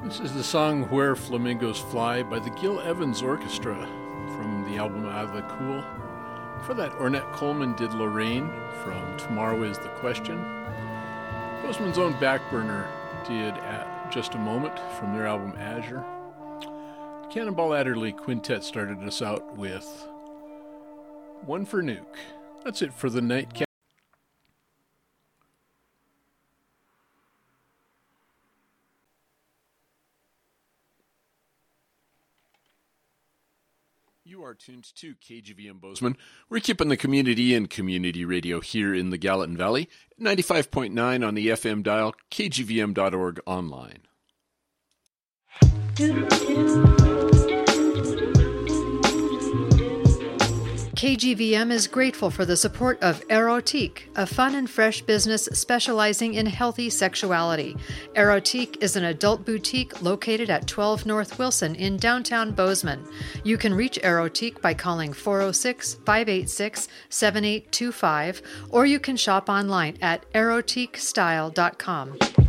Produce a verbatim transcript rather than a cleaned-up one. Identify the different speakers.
Speaker 1: This is the song Where Flamingos Fly by the Gil Evans Orchestra from the album Out of the Cool. For that, Ornette Coleman did Lorraine from Tomorrow is the Question. Bozeman's own Backburner did At Just a Moment from their album Azure. Cannonball Adderley Quintet started us out with One for Nuke. That's it for the Nightcap. You are tuned to K G V M Bozeman. We're keeping the community in community radio here in the Gallatin Valley. ninety-five point nine on the F M dial, K G V M dot org online.
Speaker 2: K G V M is grateful for the support of Erotique, a fun and fresh business specializing in healthy sexuality. Erotique is an adult boutique located at twelve North Wilson in downtown Bozeman. You can reach Erotique by calling four oh six, five eight six, seven eight two five, or you can shop online at erotique style dot com.